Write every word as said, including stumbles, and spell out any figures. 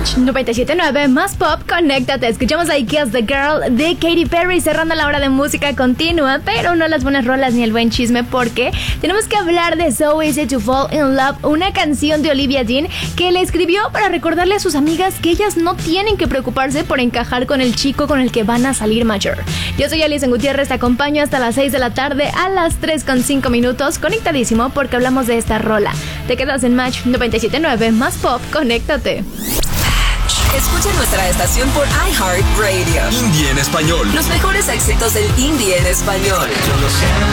Match noventa y siete punto nueve más pop, conéctate. Escuchamos a Kiss the Girl de Katy Perry cerrando la hora de música continua, pero no las buenas rolas ni el buen chisme, porque tenemos que hablar de So Easy to Fall in Love, una canción de Olivia Dean que le escribió para recordarle a sus amigas que ellas no tienen que preocuparse por encajar con el chico con el que van a salir mayor. Yo soy Alison Gutiérrez, te acompaño hasta las seis de la tarde a las tres con cinco minutos, conectadísimo porque hablamos de esta rola. Te quedas en Match noventa y siete punto nueve más pop, conéctate. Escucha nuestra estación por iHeartRadio. Indie en español. Los mejores éxitos del indie en español.